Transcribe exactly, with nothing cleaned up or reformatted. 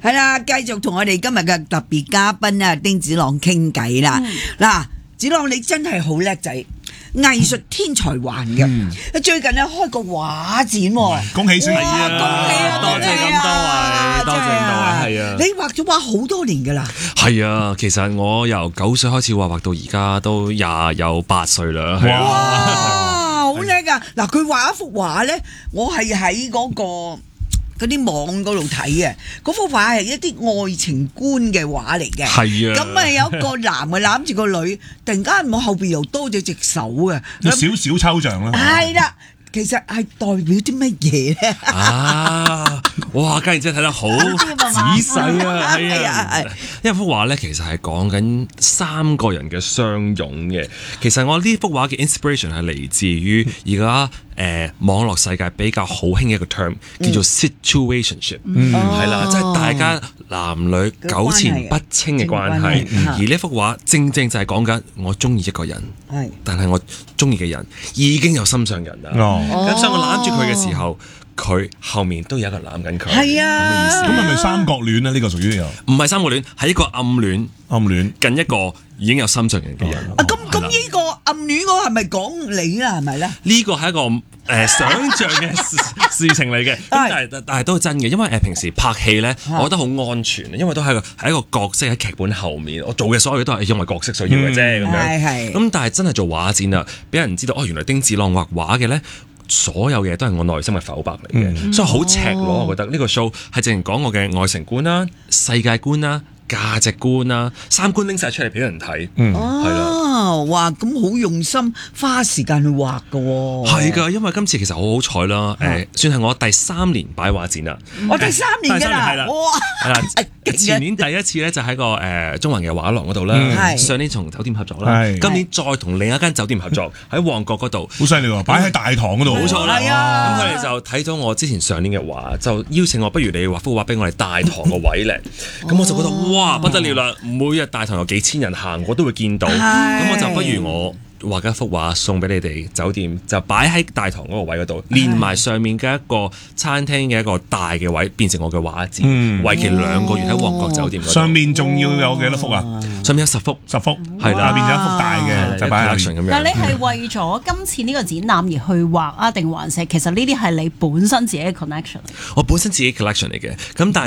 係啦，繼續同我哋今日嘅特別嘉賓啊，丁子朗傾偈啦。嗱、嗯，子朗你真係好叻仔，藝術天才還嘅。嗯、最近咧開個畫展喎， 恭喜先， 哇！恭喜啊， 多謝咁多位，多謝咁多位，係啊！ 你畫咗畫好多年㗎啦， 係啊，其實我由九歲開始畫畫到而家都廿有八歲啦，係啊！ 哇，好叻㗎！嗱，佢畫一幅畫咧，我係喺嗰個。嗰啲網嗰度睇嘅，嗰幅畫係一啲愛情觀嘅畫嚟嘅。 係啊， 咁啊有一個男嘅攬住個女，突然間我後邊又多咗隻手嘅， 有少少抽象啦。 係啦，其實係代表啲乜嘢咧？ 啊！哇，家燕姐睇得好仔細啊，係啊，因為幅畫咧其實係講緊三個人嘅相擁嘅。其實我呢幅畫嘅 inspiration 係嚟自於而家誒網絡世界比較好興嘅一個 term，叫做 situationship，係啦，即係大家男女糾纏不清嘅關係。而呢幅畫正正就係講緊我中意一個人，但係我中意嘅人已經有心上人啦。咁所以我攬住佢嘅時候，佢後面都有一個攬緊佢， 係啊， 咁嘅意思。咁係咪三角戀咧？呢個屬於又唔係三角戀，係一個暗戀， 暗戀近一個已經有心上人嘅人。 啊，咁咁呢個暗戀嗰個係咪講你啦？係咪咧？ 呢個係一個誒、呃、想像嘅事事情嚟嘅，咁但係但係都係真嘅，因為誒平時拍戲咧，我覺得好安全，因為都係個係一個角色喺劇本後面，我做嘅所有嘢都係因為角色需要嘅啫，咁、嗯、樣。係咁但係真係做畫展啦，俾人知道哦，原來丁子朗畫畫嘅咧。所有嘢都係我內心嘅剖白嚟嘅，嗯、所以好赤裸。我覺得呢個 show 係淨係講我嘅愛情觀啦、世界觀啦、價值觀啦，三觀拎晒出嚟俾人睇。嗯，係啦。 哦，哇，咁好用心，花時間去畫㗎喎。 係㗎，因為今次其實好好彩啦。誒、呃，算係我第三年擺畫展啦。 我第三年㗎啦，哇！ 係啦，前年第一次咧就喺個誒中環嘅畫廊嗰度啦。 嗯、 上年同酒店合作啦，今年再同另一間酒店合作喺旺角嗰度。 好犀利喎！擺喺大堂嗰度。 冇錯啦。 咁佢哋就睇咗我之前上年嘅畫，就邀請我，不如你畫幅畫俾我哋大堂個位咧。咁我就覺得哇，不得了啦！每日大堂有幾千人行，我都會見到。咁我就不如我畫一幅畫送俾你哋酒店，就擺喺大堂嗰個位嗰度，連埋上面嘅一個餐廳嘅一個大嘅位，變成我嘅畫展，嗯、為期兩個月喺旺角酒店嗰度。 上面仲要有幾多幅啊？ 上面有十幅， 十幅係啦， 下邊有一幅大嘅就擺喺上面咁樣。 但你係為咗今次呢個展覽而去畫啊，定還是其實呢啲係你本身自己嘅 connection？ 我本身自己 collection 嚟嘅，咁但